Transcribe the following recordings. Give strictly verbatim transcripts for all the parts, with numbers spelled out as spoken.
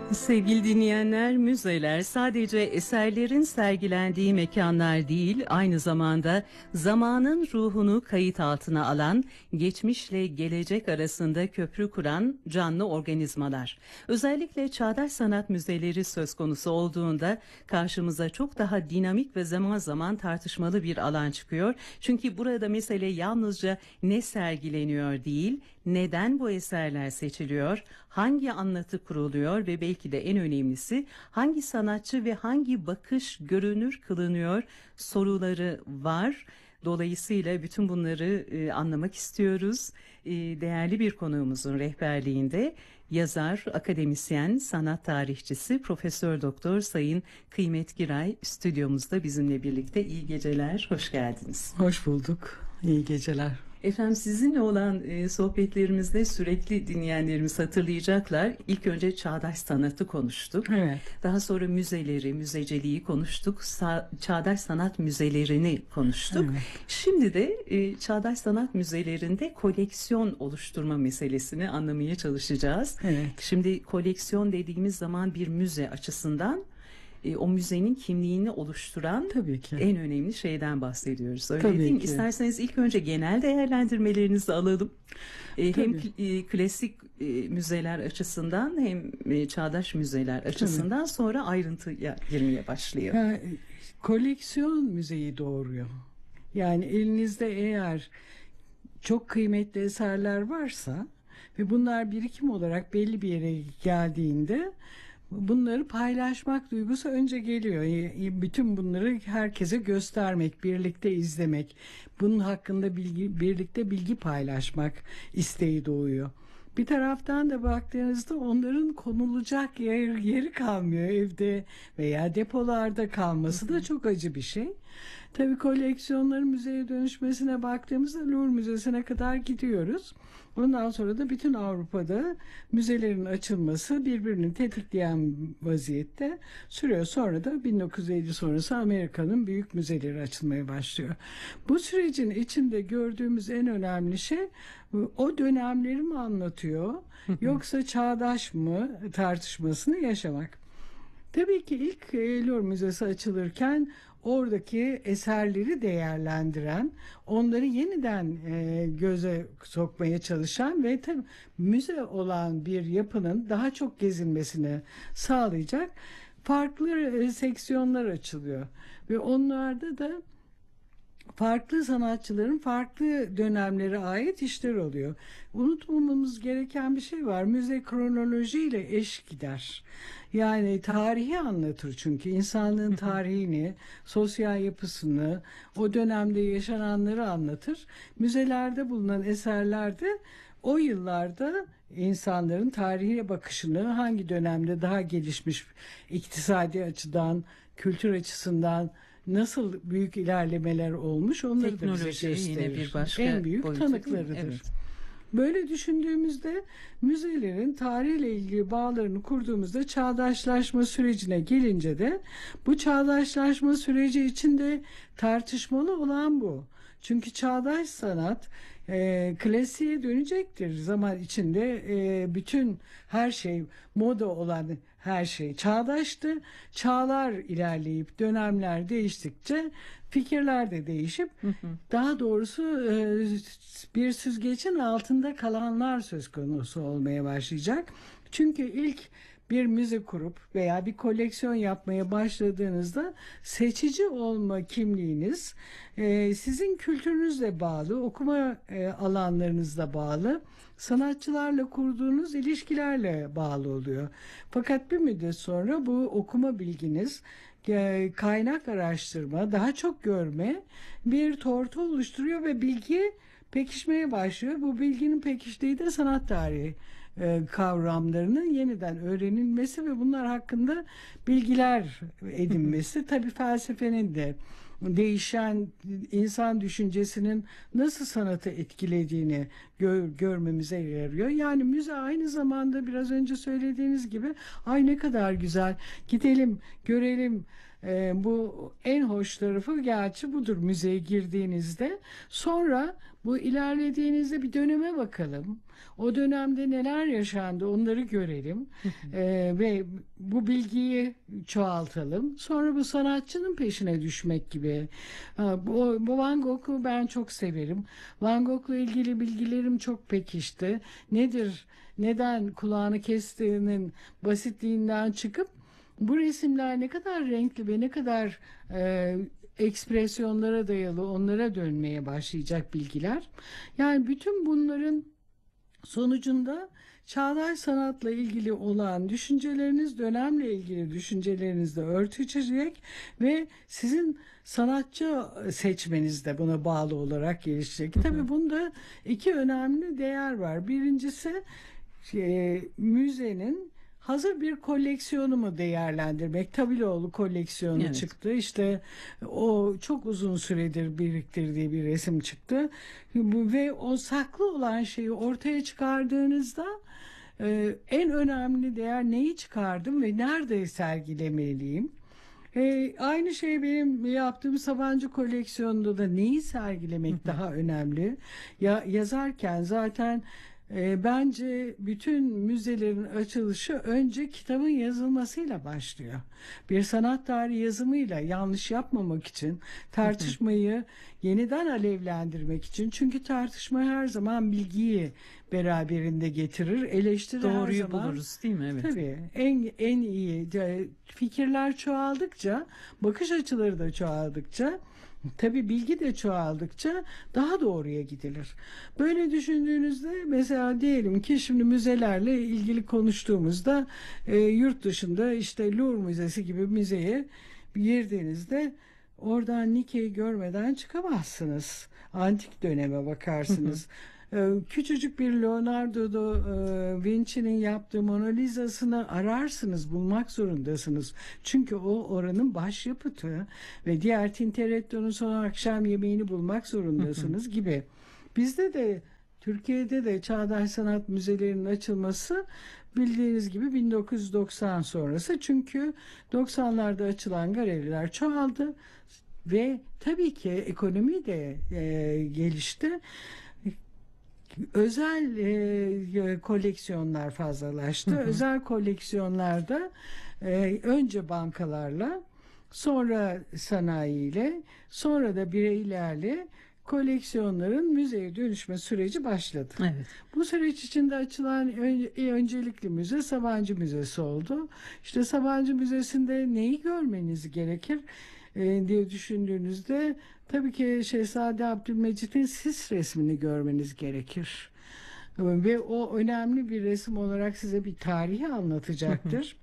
Sevgili dinleyenler, müzeler sadece eserlerin sergilendiği mekanlar değil, aynı zamanda zamanın ruhunu kayıt altına alan, geçmişle gelecek arasında köprü kuran canlı organizmalar. Özellikle çağdaş sanat müzeleri söz konusu olduğunda karşımıza çok daha dinamik ve zaman zaman tartışmalı bir alan çıkıyor. Çünkü burada mesele yalnızca ne sergileniyor değil, neden bu eserler seçiliyor, hangi anlatı kuruluyor ve belki de en önemlisi hangi sanatçı ve hangi bakış görünür kılınıyor soruları var. Dolayısıyla bütün bunları e, anlamak istiyoruz. E, değerli bir konuğumuzun rehberliğinde yazar, akademisyen, sanat tarihçisi Profesör Doktor Sayın Kıymet Giray stüdyomuzda bizimle birlikte. İyi geceler, hoş geldiniz. Hoş bulduk, iyi geceler. Efendim, sizinle olan e, sohbetlerimizde sürekli dinleyenlerimiz hatırlayacaklar. İlk önce çağdaş sanatı konuştuk. Evet. Daha sonra müzeleri, müzeciliği konuştuk. Sa- çağdaş sanat müzelerini konuştuk. Evet. Şimdi de e, çağdaş sanat müzelerinde koleksiyon oluşturma meselesini anlamaya çalışacağız. Evet. Şimdi koleksiyon dediğimiz zaman bir müze açısından E, o müzenin kimliğini oluşturan Tabii ki. en önemli şeyden bahsediyoruz. Öyle Tabii değil mi? ki. İsterseniz ilk önce genel değerlendirmelerinizi alalım. E, hem Tabii. e, klasik e, müzeler açısından hem e, çağdaş müzeler açısından sonra ayrıntıya girmeye başlıyor. Yani, koleksiyon müzeyi doğuruyor. Yani elinizde eğer çok kıymetli eserler varsa ve bunlar birikim olarak belli bir yere geldiğinde bunları paylaşmak duygusu önce geliyor. Bütün bunları herkese göstermek, birlikte izlemek, bunun hakkında bilgi, birlikte bilgi paylaşmak isteği doğuyor. Bir taraftan da baktığınızda onların konulacak yer, yeri kalmıyor, evde veya depolarda kalması da çok acı bir şey. Tabii koleksiyonların müzeye dönüşmesine baktığımızda Louvre Müzesi'ne kadar gidiyoruz. Ondan sonra da bütün Avrupa'da müzelerin açılması birbirini tetikleyen vaziyette sürüyor. Sonra da bin dokuz yüz elli sonrası Amerika'nın büyük müzeleri açılmaya başlıyor. Bu sürecin içinde gördüğümüz en önemli şey o dönemleri mi anlatıyor yoksa çağdaş mı tartışmasını yaşamak. Tabii ki ilk Louvre Müzesi açılırken oradaki eserleri değerlendiren, onları yeniden e, göze sokmaya çalışan ve tabii müze olan bir yapının daha çok gezilmesini sağlayacak farklı e, seksiyonlar açılıyor. Ve onlarda da farklı sanatçıların farklı dönemlere ait işler oluyor. Unutmamamız gereken bir şey var. Müze kronolojiyle eş gider. Yani tarihi anlatır çünkü insanlığın tarihini, sosyal yapısını, o dönemde yaşananları anlatır. Müzelerde bulunan eserlerde o yıllarda insanların tarihe bakışını hangi dönemde daha gelişmiş iktisadi açıdan, kültür açısından nasıl büyük ilerlemeler olmuş onları Teknoloji da bize gösterir. yine bir başka en büyük boyutu, tanıklarıdır. evet. Böyle düşündüğümüzde müzelerin tarihle ilgili bağlarını kurduğumuzda çağdaşlaşma sürecine gelince de bu çağdaşlaşma süreci içinde tartışmalı olan bu. Çünkü çağdaş sanat e, klasiğe dönecektir zaman içinde. E, bütün her şey, moda olan her şey çağdaştı. Çağlar ilerleyip dönemler değiştikçe fikirler de değişip hı hı. daha doğrusu e, bir süzgecin altında kalanlar söz konusu olmaya başlayacak. Çünkü ilk bir müze kurup veya bir koleksiyon yapmaya başladığınızda seçici olma kimliğiniz e, sizin kültürünüzle bağlı, okuma e, alanlarınızla bağlı, sanatçılarla kurduğunuz ilişkilerle bağlı oluyor. Fakat bir müddet sonra bu okuma bilginiz, e, kaynak araştırma, daha çok görme bir tortu oluşturuyor ve bilgi pekişmeye başlıyor. Bu bilginin pekiştiği de sanat tarihi kavramlarının yeniden öğrenilmesi ve bunlar hakkında bilgiler edinmesi. Tabii felsefenin de değişen insan düşüncesinin nasıl sanatı etkilediğini gör, görmemize yarıyor. Yani müze aynı zamanda biraz önce söylediğiniz gibi ay ne kadar güzel gidelim görelim. Ee, bu en hoş tarafı gerçi budur müzeye girdiğinizde. Sonra bu ilerlediğinizde bir döneme bakalım. O dönemde neler yaşandı onları görelim. Ee, ve bu bilgiyi çoğaltalım. Sonra bu sanatçının peşine düşmek gibi. Ha, bu, bu Van Gogh'u ben çok severim. Van Gogh'la ilgili bilgilerim çok pekişti. Nedir, neden kulağını kestiğinin basitliğinden çıkıp bu resimler ne kadar renkli ve ne kadar e, ekspresyonlara dayalı onlara dönmeye başlayacak bilgiler. Yani bütün bunların sonucunda çağdaş sanatla ilgili olan düşünceleriniz dönemle ilgili düşüncelerinizle örtüşecek ve sizin sanatçı seçmeniz de buna bağlı olarak gelişecek. Tabii bunda iki önemli değer var. Birincisi e, müzenin hazır bir koleksiyonu mu değerlendirmek? Tabiloğlu koleksiyonu Evet. çıktı. İşte o çok uzun süredir biriktirdiği bir resim çıktı. Ve o saklı olan şeyi ortaya çıkardığınızda e, en önemli değer neyi çıkardım ve nerede sergilemeliyim? E, aynı şey benim yaptığım Sabancı koleksiyonunda da neyi sergilemek daha önemli. Ya yazarken zaten e, bence bütün müzelerin açılışı önce kitabın yazılmasıyla başlıyor. Bir sanat tarihi yazımıyla yanlış yapmamak için tartışmayı yeniden alevlendirmek için çünkü tartışma her zaman bilgiyi beraberinde getirir. Eleştiri her Doğruyu zaman buluruz değil mi? Evet. tabii en en iyi de, fikirler çoğaldıkça, bakış açıları da çoğaldıkça, tabii bilgi de çoğaldıkça daha doğruya gidilir. Böyle düşündüğünüzde mesela diyelim ki şimdi müzelerle ilgili konuştuğumuzda e, yurt dışında işte Louvre Müzesi gibi müzeye girdiğinizde oradan Nike'yi görmeden çıkamazsınız. Antik döneme bakarsınız. Ee, Küçücük bir Leonardo da e, Vinci'nin yaptığı Mona Lisa'sını ararsınız, bulmak zorundasınız. Çünkü o oranın başyapıtı ve diğer Tintoretto'nun son akşam yemeğini bulmak zorundasınız gibi. Bizde de Türkiye'de de çağdaş sanat müzelerinin açılması bildiğiniz gibi bin dokuz yüz doksan sonrası. Çünkü doksanlarda açılan galeriler çoğaldı ve tabii ki ekonomi de e, gelişti. Özel e, koleksiyonlar fazlalaştı. Hı hı. Özel koleksiyonlarda e, önce bankalarla, sonra sanayiyle, sonra da bireylerle koleksiyonların müzeye dönüşme süreci başladı. Evet. Bu süreç içinde açılan ön, öncelikli müze Sabancı Müzesi oldu. İşte Sabancı Müzesi'nde neyi görmeniz gerekir e, diye düşündüğünüzde tabii ki Şehzade Abdülmecit'in Sis resmini görmeniz gerekir. Ve o önemli bir resim olarak size bir tarihi anlatacaktır.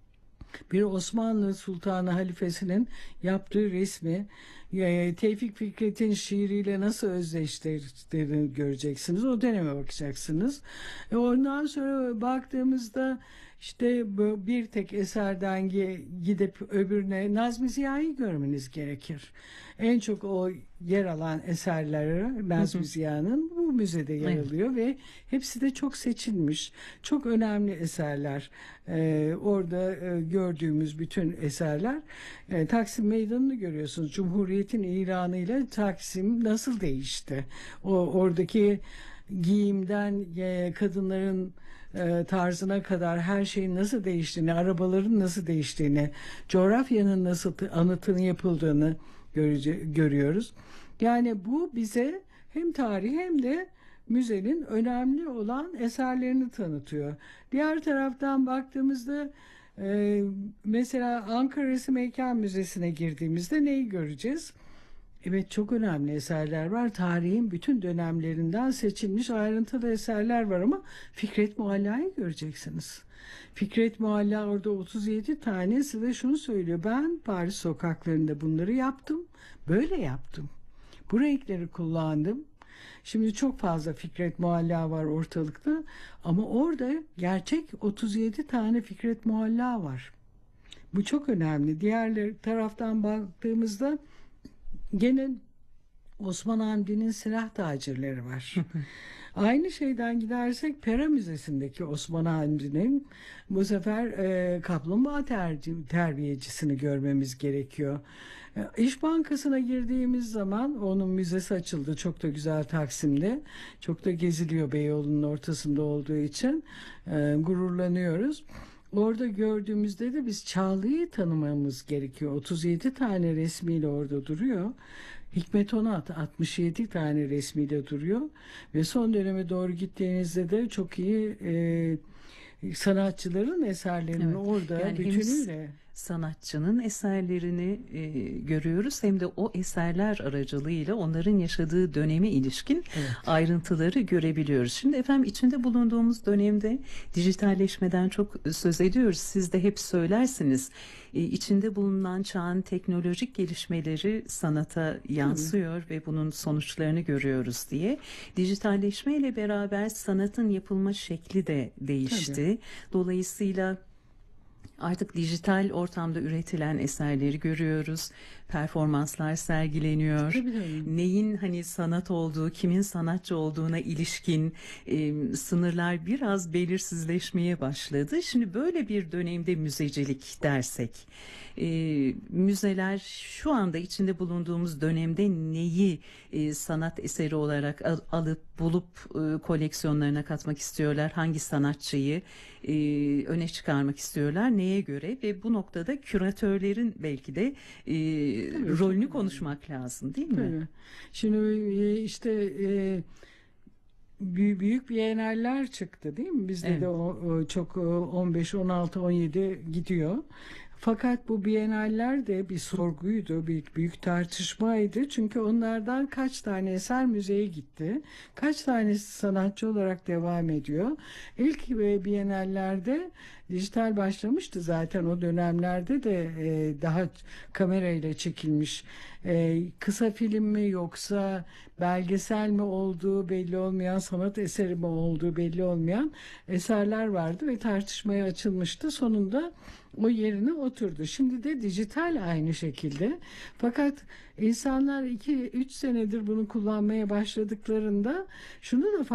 Bir Osmanlı Sultanı halifesinin yaptığı resmi Tevfik Fikret'in şiiriyle nasıl özdeştirdiğini göreceksiniz. O döneme bakacaksınız. Ondan sonra baktığımızda işte bir tek eserden gidip öbürüne Nazmi Ziya'yı görmeniz gerekir. En çok o yer alan eserleri Nazmi Ziya'nın bu müzede yer alıyor evet. Ve hepsi de çok seçilmiş. Çok önemli eserler. Ee, orada e, gördüğümüz bütün eserler. E, Taksim Meydanı'nı görüyorsunuz. Cumhuriyet'in ilanıyla Taksim nasıl değişti? O oradaki giyimden e, kadınların e, tarzına kadar her şeyin nasıl değiştiğini, arabaların nasıl değiştiğini, coğrafyanın nasıl anıtının yapıldığını görece, görüyoruz. Yani bu bize hem tarihi hem de müzenin önemli olan eserlerini tanıtıyor. Diğer taraftan baktığımızda e, mesela Ankara Resim Heykel Müzesi'ne girdiğimizde neyi göreceğiz? Evet çok önemli eserler var. Tarihin bütün dönemlerinden seçilmiş ayrıntılı eserler var ama Fikret Muhalla'yı göreceksiniz. Fikret Muhalla orada otuz yedi tanesi ve şunu söylüyor. Ben Paris sokaklarında bunları yaptım. Böyle yaptım. Bu renkleri kullandım. Şimdi çok fazla Fikret Muhalla var ortalıkta ama orada gerçek otuz yedi tane Fikret Muhalla var. Bu çok önemli. Diğer taraftan baktığımızda gene Osman Hamdi'nin silah tacirleri var. Aynı şeyden gidersek Pera Müzesi'ndeki Osman Hamdi'nin bu sefer e, kaplumbağa terci- terbiyecisini görmemiz gerekiyor. E, İş Bankası'na girdiğimiz zaman onun müzesi açıldı. Çok da güzel Taksim'de. Çok da geziliyor Beyoğlu'nun ortasında olduğu için. E, gururlanıyoruz. Orada gördüğümüzde de biz Çağla'yı tanımamız gerekiyor. otuz yedi tane resmiyle orada duruyor. Hikmet Onat altmış yedi tane resmiyle duruyor. Ve son döneme doğru gittiğinizde de çok iyi e, sanatçıların eserlerini Evet. orada Yani hem bütünüyle. sanatçının eserlerini e, görüyoruz hem de o eserler aracılığıyla onların yaşadığı döneme ilişkin Evet. ayrıntıları görebiliyoruz. Şimdi efendim içinde bulunduğumuz dönemde dijitalleşmeden çok söz ediyoruz. Siz de hep söylersiniz. E, içinde bulunan çağın teknolojik gelişmeleri sanata yansıyor ve bunun sonuçlarını görüyoruz diye. Dijitalleşmeyle beraber sanatın yapılma şekli de değişti. Dolayısıyla artık dijital ortamda üretilen eserleri görüyoruz. Performanslar sergileniyor. Tabii, tabii. Neyin hani sanat olduğu, kimin sanatçı olduğuna ilişkin e, sınırlar biraz belirsizleşmeye başladı. Şimdi böyle bir dönemde müzecilik dersek, e, müzeler şu anda içinde bulunduğumuz dönemde neyi e, sanat eseri olarak al- alıp bulup e, koleksiyonlarına katmak istiyorlar? Hangi sanatçıyı e, öne çıkarmak istiyorlar? Neye göre? Ve bu noktada küratörlerin belki de e, Tabii, rolünü tabii. konuşmak lazım, değil mi? Tabii. Şimdi e, işte e, büyük, büyük biyenaller çıktı değil mi? Bizde Evet. de o, o çok o, on beş, on altı, on yedi gidiyor. Fakat bu biyenaller de bir sorguydu, bir büyük tartışmaydı. Çünkü onlardan kaç tane eser müzeye gitti, kaç tanesi sanatçı olarak devam ediyor. İlk e, biyenallerde dijital başlamıştı zaten o dönemlerde de e, daha kamerayla çekilmiş e, kısa film mi yoksa belgesel mi olduğu belli olmayan, sanat eseri mi olduğu belli olmayan eserler vardı ve tartışmaya açılmıştı. Sonunda o yerine oturdu. Şimdi de dijital aynı şekilde. Fakat insanlar iki üç senedir bunu kullanmaya başladıklarında şunu da